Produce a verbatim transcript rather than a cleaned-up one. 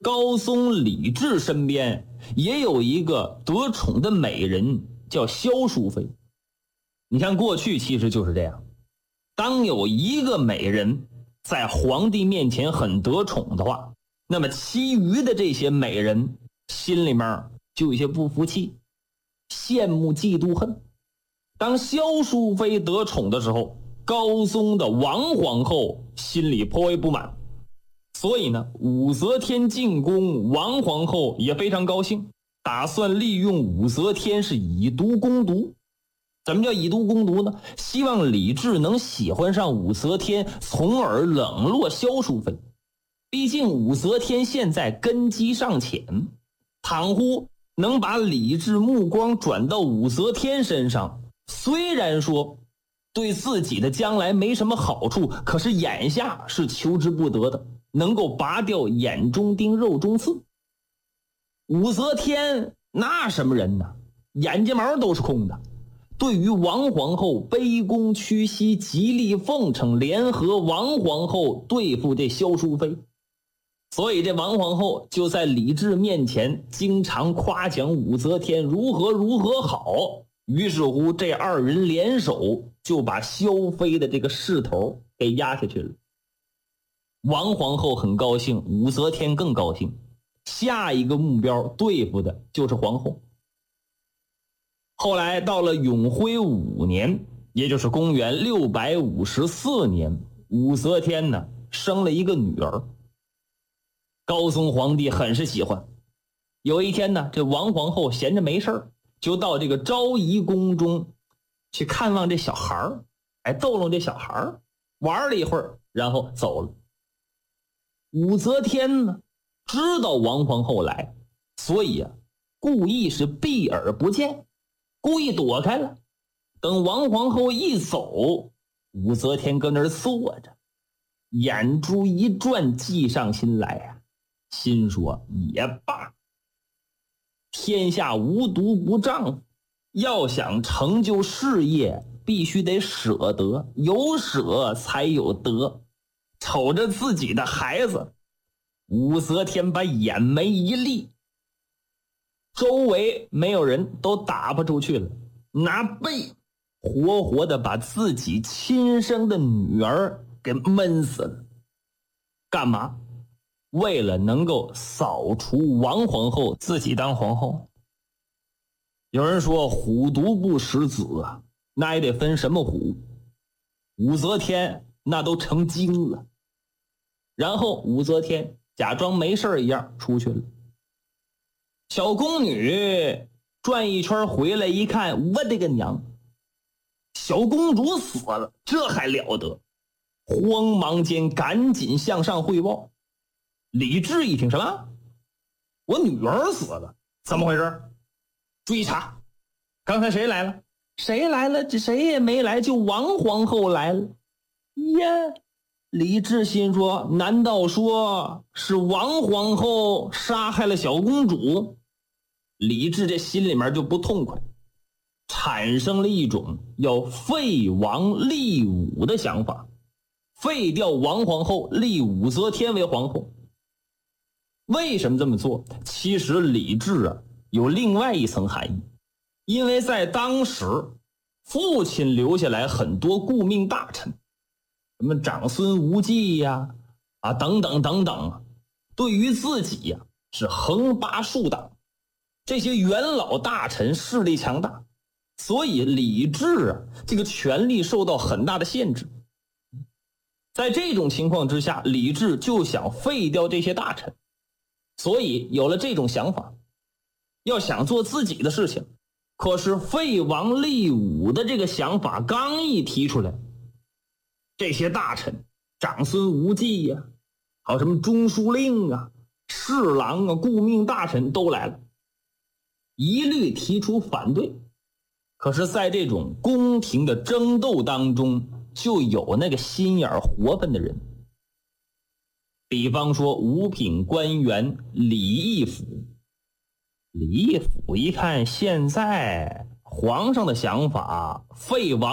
高宗李治身边也有一个得宠的美人，叫萧淑妃。你看过去其实就是这样，当有一个美人在皇帝面前很得宠的话，那么其余的这些美人心里面就有一些不服气，羡慕嫉妒恨。当萧淑妃得宠的时候，高宗的王皇后心里颇为不满，所以呢，武则天进宫，王皇后也非常高兴，打算利用武则天是以毒攻毒。怎么叫以毒攻毒呢？希望李治能喜欢上武则天，从而冷落萧淑妃。毕竟武则天现在根基尚浅，倘乎能把李治目光转到武则天身上，虽然说对自己的将来没什么好处，可是眼下是求之不得的，能够拔掉眼中钉肉中刺。武则天那什么人呢？眼睫毛都是空的。对于王皇后卑躬屈膝，极力奉承，联合王皇后对付这萧淑妃，所以这王皇后就在李治面前经常夸奖武则天如何如何好。于是乎这二人联手就把萧妃的这个势头给压下去了。王皇后很高兴，武则天更高兴，下一个目标对付的就是皇后。后来到了永徽五年，也就是公元六百五十四年，武则天呢生了一个女儿。高宗皇帝很是喜欢。有一天呢，这王皇后闲着没事就到这个昭仪宫中去看望这小孩儿，哎，逗弄这小孩儿，玩了一会儿，然后走了。武则天呢知道王皇后来，所以啊，故意是避而不见，故意躲开了。等王皇后一走，武则天搁那儿坐着，眼珠一转，计上心来呀、啊，心说也罢，天下无毒不丈夫，要想成就事业，必须得舍得，有舍才有得。瞅着自己的孩子，武则天把眼眉一立，周围没有人，都打发出去了，拿背活活的把自己亲生的女儿给闷死了。干嘛？为了能够扫除王皇后，自己当皇后。有人说虎毒不食子啊，那也得分什么虎。武则天那都成精了。然后武则天假装没事一样出去了。小宫女转一圈回来一看，我的个娘，小公主死了，这还了得！慌忙间赶紧向上汇报。李治一听，什么？我女儿死了？怎么回事？追查，刚才谁来了？谁来了？这谁也没来，就王皇后来了。呀，李治心说，难道说是王皇后杀害了小公主？李治这心里面就不痛快，产生了一种要废王立武的想法，废掉王皇后，立武则天为皇后。为什么这么做？其实李治啊有另外一层含义，因为在当时父亲留下来很多顾命大臣，什么长孙无忌呀、啊，啊等等等等，对于自己呀、啊、是横拔竖挡。这些元老大臣势力强大，所以李治啊这个权力受到很大的限制。在这种情况之下，李治就想废掉这些大臣，所以有了这种想法，要想做自己的事情。可是废王立武的这个想法刚一提出来，这些大臣长孙无忌呀、啊，还有什么中书令啊、侍郎啊、顾命大臣都来了，一律提出反对。可是在这种宫廷的争斗当中，就有那个心眼活泛的人。比方说五品官员李义府。李义府一看现在皇上的想法，废王